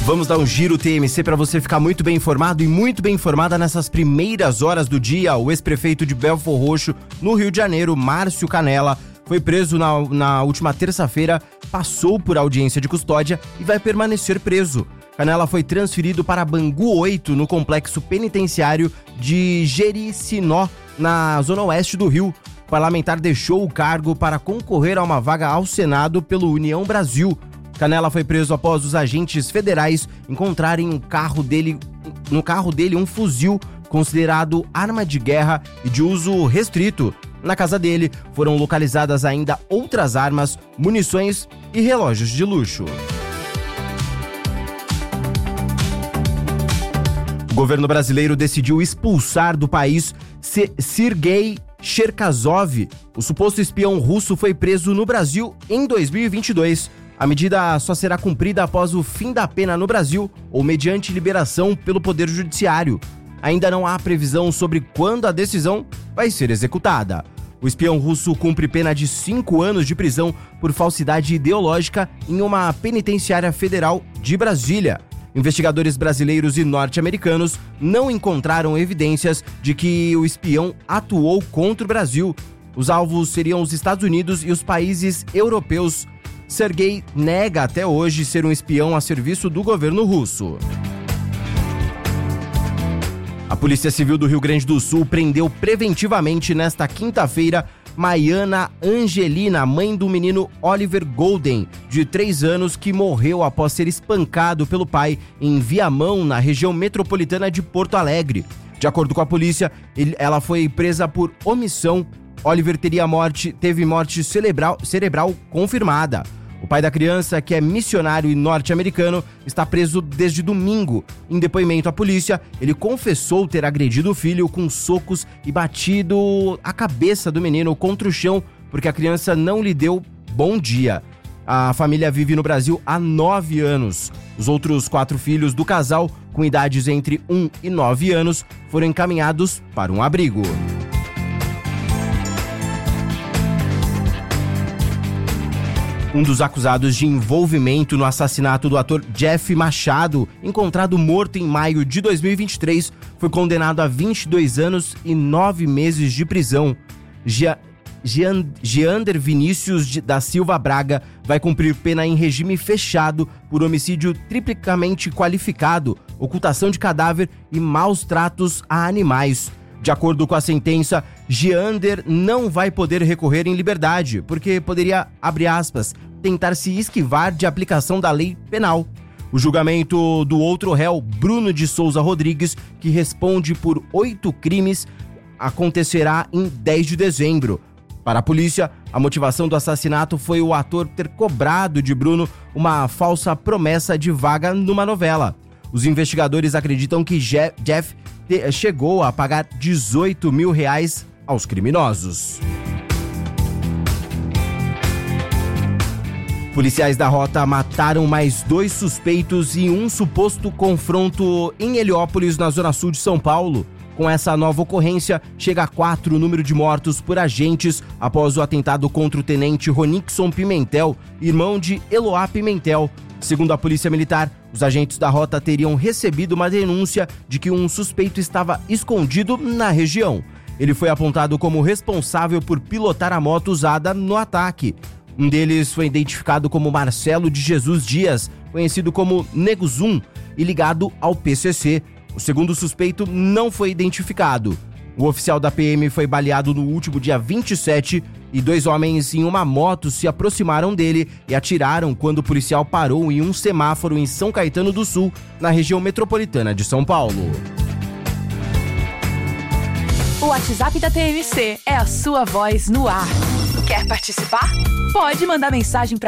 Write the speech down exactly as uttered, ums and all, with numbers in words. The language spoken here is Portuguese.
Vamos dar um giro T M C para você ficar muito bem informado e muito bem informada nessas primeiras horas do dia. O ex-prefeito de Belfor Roxo, no Rio de Janeiro, Márcio Canella, foi preso na, na última terça-feira, passou por audiência de custódia e vai permanecer preso. Canella foi transferido para Bangu oito, no complexo penitenciário de Jericinó, na zona oeste do Rio. O parlamentar deixou o cargo para concorrer a uma vaga ao Senado pelo União Brasil. Canella foi preso após os agentes federais encontrarem um carro dele, no carro dele um fuzil considerado arma de guerra e de uso restrito. Na casa dele foram localizadas ainda outras armas, munições e relógios de luxo. O governo brasileiro decidiu expulsar do país Sergei Cherkasov. O suposto espião russo foi preso no Brasil em dois mil e vinte e dois. A medida só será cumprida após o fim da pena no Brasil ou mediante liberação pelo Poder Judiciário. Ainda não há previsão sobre quando a decisão vai ser executada. O espião russo cumpre pena de cinco anos de prisão por falsidade ideológica em uma penitenciária federal de Brasília. Investigadores brasileiros e norte-americanos não encontraram evidências de que o espião atuou contra o Brasil. Os alvos seriam os Estados Unidos e os países europeus. Sergei nega até hoje ser um espião a serviço do governo russo. A Polícia Civil do Rio Grande do Sul prendeu preventivamente nesta quinta-feira Maiana Angelina, mãe do menino Oliver Golden, de três anos, que morreu após ser espancado pelo pai em Viamão, na região metropolitana de Porto Alegre. De acordo com a polícia, ele, ela foi presa por omissão. Oliver teria morte, teve morte cerebral, cerebral confirmada. O pai da criança, que é missionário e norte-americano, está preso desde domingo. Em depoimento à polícia, ele confessou ter agredido o filho com socos e batido a cabeça do menino contra o chão porque a criança não lhe deu bom dia. A família vive no Brasil há nove anos. Os outros quatro filhos do casal, com idades entre um e nove anos, foram encaminhados para um abrigo. Um dos acusados de envolvimento no assassinato do ator Jeff Machado, encontrado morto em maio de dois mil e vinte e três, foi condenado a vinte e dois anos e nove meses de prisão. Gia, Gian, Giander Vinícius da Silva Braga vai cumprir pena em regime fechado por homicídio triplicamente qualificado, ocultação de cadáver e maus tratos a animais. De acordo com a sentença, Giander não vai poder recorrer em liberdade, porque poderia, abre aspas, tentar se esquivar de aplicação da lei penal. O julgamento do outro réu, Bruno de Souza Rodrigues, que responde por oito crimes, acontecerá em dez de dezembro. Para a polícia, a motivação do assassinato foi o ator ter cobrado de Bruno uma falsa promessa de vaga numa novela. Os investigadores acreditam que Jeff chegou a pagar dezoito mil reais aos criminosos. Policiais da Rota mataram mais dois suspeitos em um suposto confronto em Heliópolis, na zona sul de São Paulo. Com essa nova ocorrência, chega a quatro o número de mortos por agentes após o atentado contra o tenente Ronixon Pimentel, irmão de Eloá Pimentel. Segundo a Polícia Militar, os agentes da Rota teriam recebido uma denúncia de que um suspeito estava escondido na região. Ele foi apontado como responsável por pilotar a moto usada no ataque. Um deles foi identificado como Marcelo de Jesus Dias, conhecido como Nego Zoom, e ligado ao P C C. O segundo suspeito não foi identificado. O oficial da P M foi baleado no último dia vinte e sete e dois homens em uma moto se aproximaram dele e atiraram quando o policial parou em um semáforo em São Caetano do Sul, na região metropolitana de São Paulo. O WhatsApp da T M C é a sua voz no ar. Quer participar? Pode mandar mensagem para